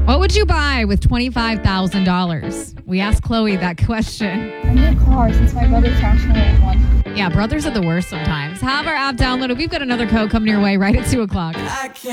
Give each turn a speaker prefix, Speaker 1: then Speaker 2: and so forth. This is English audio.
Speaker 1: What would you buy with $25,000? We asked Chloe that question.
Speaker 2: A new car since my brother actually owned one.
Speaker 1: Yeah, brothers are the worst sometimes. Have our app downloaded. We've got another code coming your way right at 2 o'clock.